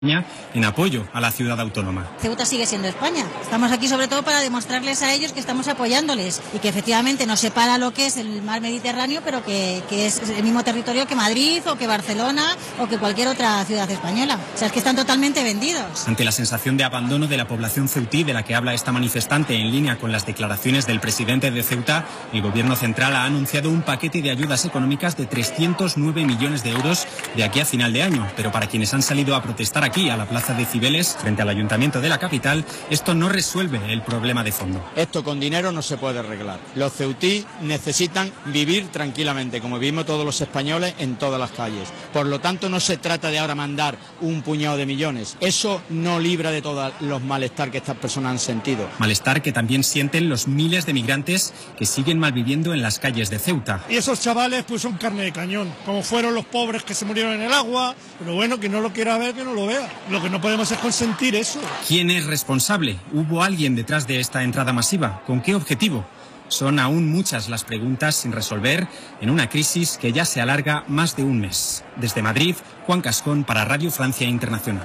en apoyo a la ciudad autónoma. Ceuta sigue siendo España. Estamos aquí sobre todo para demostrarles a ellos que estamos apoyándoles y que efectivamente nos separa lo que es el mar Mediterráneo, pero que es el mismo territorio que Madrid o que Barcelona o que cualquier otra ciudad española. O sea, es que están totalmente vendidos. Ante la sensación de abandono de la población ceutí de la que habla esta manifestante en línea con las declaraciones del presidente de Ceuta, el gobierno central ha anunciado un paquete de ayudas económicas de 309 millones de euros de aquí a final de año. Pero para quienes han salido a protestar aquí, a la plaza de Cibeles, frente al ayuntamiento de la capital, esto no resuelve el problema de fondo. Esto con dinero no se puede arreglar. Los ceutí necesitan vivir tranquilamente, como vivimos todos los españoles en todas las calles. Por lo tanto, no se trata de ahora mandar un puñado de millones. Eso no libra de todos los malestar que estas personas han sentido. Malestar que también sienten los miles de migrantes que siguen malviviendo en las calles de Ceuta. Y esos chavales pues son carne de cañón, como fueron los pobres que se murieron en el agua, pero bueno, que no lo quiera ver, que no lo vea. Lo que no podemos es consentir eso. ¿Quién es responsable? ¿Hubo alguien detrás de esta entrada masiva? ¿Con qué objetivo? Son aún muchas las preguntas sin resolver en una crisis que ya se alarga más de un mes. Desde Madrid, Juan Cascón para Radio Francia Internacional.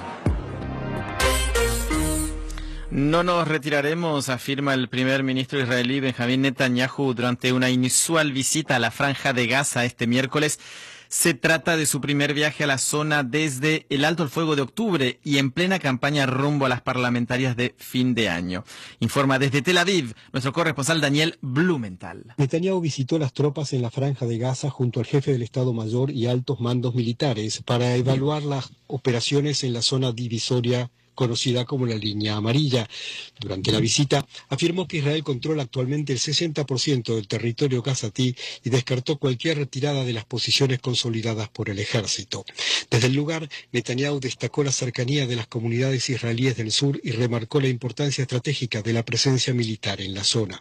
No nos retiraremos, afirma el primer ministro israelí Benjamín Netanyahu durante una inusual visita a la Franja de Gaza este miércoles. Se trata de su primer viaje a la zona desde el alto el fuego de octubre y en plena campaña rumbo a las parlamentarias de fin de año. Informa desde Tel Aviv nuestro corresponsal Daniel Blumenthal. Netanyahu visitó las tropas en la Franja de Gaza junto al jefe del Estado Mayor y altos mandos militares para evaluar las operaciones en la zona divisoria conocida como la línea amarilla. Durante la visita, afirmó que Israel controla actualmente el 60% del territorio gazatí y descartó cualquier retirada de las posiciones consolidadas por el ejército. Desde el lugar, Netanyahu destacó la cercanía de las comunidades israelíes del sur y remarcó la importancia estratégica de la presencia militar en la zona.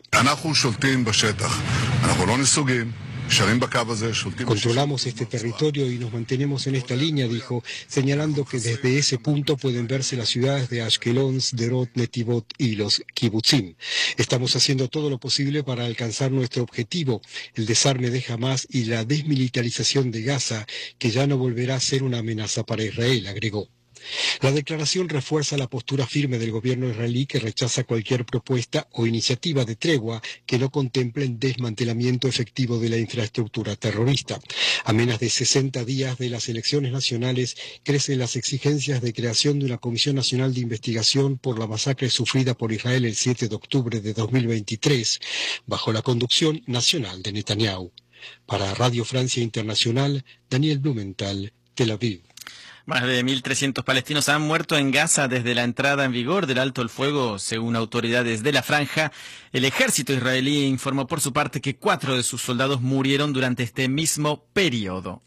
Controlamos este territorio y nos mantenemos en esta línea, dijo, señalando que desde ese punto pueden verse las ciudades de Ashkelon, Sderot, Netivot y los kibutzim. Estamos haciendo todo lo posible para alcanzar nuestro objetivo, el desarme de Hamás y la desmilitarización de Gaza, que ya no volverá a ser una amenaza para Israel, agregó. La declaración refuerza la postura firme del gobierno israelí que rechaza cualquier propuesta o iniciativa de tregua que no contemplen desmantelamiento efectivo de la infraestructura terrorista. A menos de 60 días de las elecciones nacionales, crecen las exigencias de creación de una Comisión Nacional de Investigación por la masacre sufrida por Israel el 7 de octubre de 2023, bajo la conducción nacional de Netanyahu. Para Radio Francia Internacional, Daniel Blumenthal, Tel Aviv. Más de 1.300 palestinos han muerto en Gaza desde la entrada en vigor del alto el fuego, según autoridades de la franja. El ejército israelí informó por su parte que 4 de sus soldados murieron durante este mismo periodo.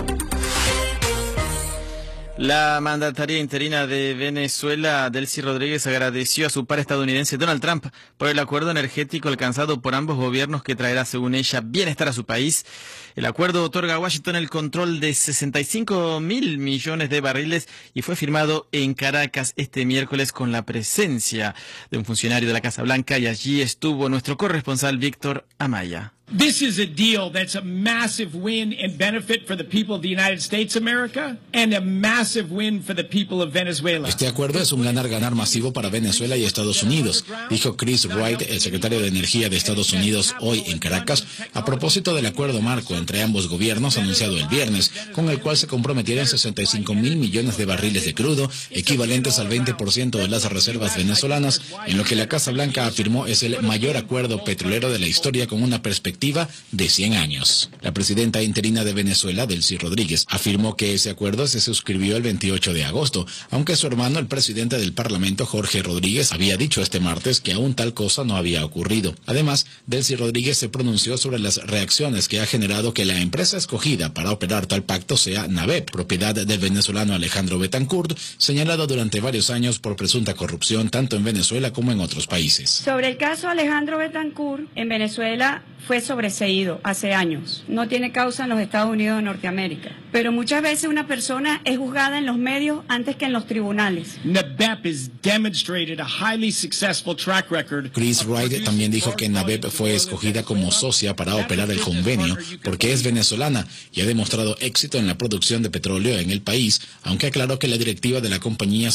La mandataria interina de Venezuela, Delcy Rodríguez, agradeció a su par estadounidense Donald Trump por el acuerdo energético alcanzado por ambos gobiernos que traerá, según ella, bienestar a su país. El acuerdo otorga a Washington el control de 65.000 millones de barriles y fue firmado en Caracas este miércoles con la presencia de un funcionario de la Casa Blanca, y allí estuvo nuestro corresponsal Víctor Amaya. This is a deal that's a massive win and benefit for the people of the United States of America and a massive win for the people of Venezuela. Este acuerdo es un ganar-ganar masivo para Venezuela y Estados Unidos, dijo Chris Wright, el secretario de Energía de Estados Unidos, hoy en Caracas, a propósito del acuerdo marco entre ambos gobiernos anunciado el viernes, con el cual se comprometieron 65.000 millones de barriles de crudo, equivalentes al 20% de las reservas venezolanas, en lo que la Casa Blanca afirmó es el mayor acuerdo petrolero de la historia con una perspectiva de 100 años. La presidenta interina de Venezuela, Delcy Rodríguez, afirmó que ese acuerdo se suscribió el 28 de agosto, aunque su hermano, el presidente del Parlamento, Jorge Rodríguez, había dicho este martes que aún tal cosa no había ocurrido. Además, Delcy Rodríguez se pronunció sobre las reacciones que ha generado que la empresa escogida para operar tal pacto sea NABEP, propiedad del venezolano Alejandro Betancourt, señalado durante varios años por presunta corrupción tanto en Venezuela como en otros países. Sobre el caso Alejandro Betancourt, en Venezuela fue sobreseído hace años. No tiene causa en los Estados Unidos de Norteamérica. Pero muchas veces una persona es juzgada en los medios antes que en los tribunales. Chris Wright también dijo que NABEP fue escogida como socia para operar el convenio porque es venezolana y ha demostrado éxito en la producción de petróleo en el país, aunque aclaró que la directiva de la compañía